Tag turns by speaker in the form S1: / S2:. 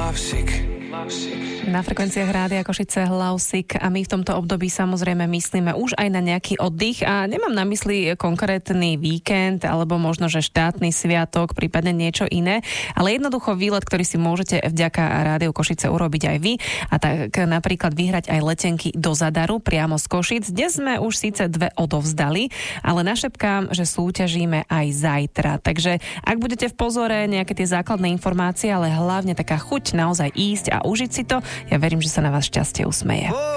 S1: Na frekvenciách Rádia Košice Hlavsik a my v tomto období samozrejme myslíme už aj na nejaký oddych a nemám na mysli konkrétny víkend alebo možno, že štátny sviatok, prípadne niečo iné, ale jednoducho výlet, ktorý si môžete vďaka Rádiu Košice urobiť aj vy a tak napríklad vyhrať aj letenky do Zadaru priamo z Košic. Dnes sme už síce 2 odovzdali, ale našepkám, že súťažíme aj zajtra. Takže ak budete v pozore, nejaké tie základné informácie, ale hlavne taká chuť naozaj ísť a užiť si to, ja verím, že sa na vás šťastie usmeje.